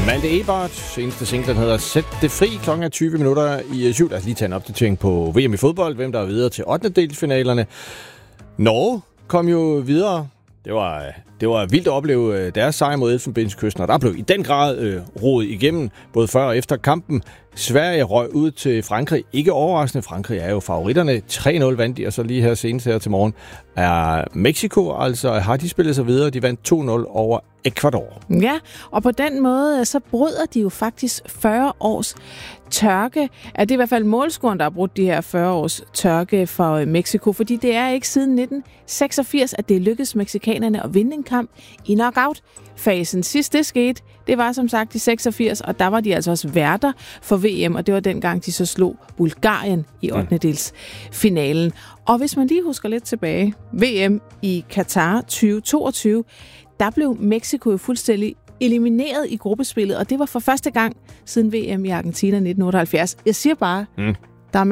Malte Ebert, seneste single, den hedder Sæt det fri. Klokken er 20 minutter i 7. Lad os lige tage en opdatering på VM i fodbold. Hvem der er videre til 8. delsfinalerne. Norge kom jo videre. Det var vildt at opleve deres sejr mod Elfenbenskysten, og der blev i den grad rodet igennem, både før og efter kampen. Sverige røg ud til Frankrig. Ikke overraskende, Frankrig er jo favoritterne. 3-0 vandt de, og så lige her senest her til morgen er Mexico, altså har de spillet sig videre. De vandt 2-0 over Ecuador. Ja, og på den måde, så bryder de jo faktisk 40 års tørke. Ja, det er i hvert fald målscoren, der har brudt de her 40 års tørke for Mexico, fordi det er ikke siden 1986, at det lykkedes mexikanerne at vinde en kamp i knockout-fasen. Sidst det skete, det var som sagt i 86, og der var de altså også værter for VM, og det var dengang, de så slog Bulgarien i 8. finalen. Og hvis man lige husker lidt tilbage, VM i Katar 2022, der blev Mexico jo fuldstændig elimineret i gruppespillet, og det var for første gang siden VM i Argentina 1978. Jeg siger bare,